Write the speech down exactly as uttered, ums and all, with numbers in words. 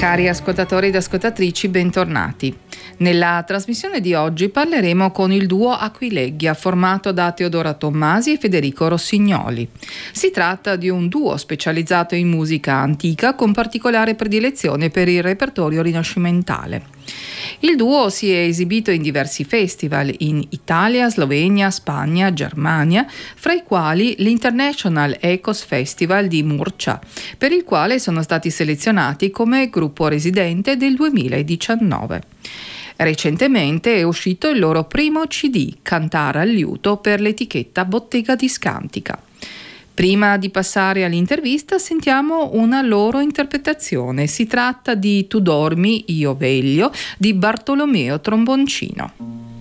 Cari ascoltatori ed ascoltatrici, bentornati. Nella trasmissione di oggi parleremo con il duo Aquilegia, formato da Teodora Tommasi e Federico Rossignoli. Si tratta di un duo specializzato in musica antica con particolare predilezione per il repertorio rinascimentale. Il duo si è esibito in diversi festival in Italia, Slovenia, Spagna, Germania, fra i quali l'International Ecos Festival di Murcia, per il quale sono stati selezionati come gruppo residente del duemiladiciannove. Recentemente è uscito il loro primo C D, Cantare al liuto, per l'etichetta Bottega Discantica. Prima di passare all'intervista sentiamo una loro interpretazione. Si tratta di Tu dormi, io veglio di Bartolomeo Tromboncino.